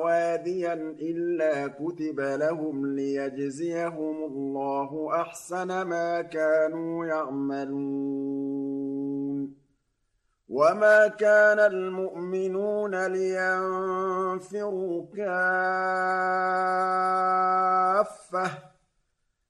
واديا إلا كتب لهم ليجزيهم الله أحسن ما كانوا يعملون وما كان المؤمنون لينفروا كافة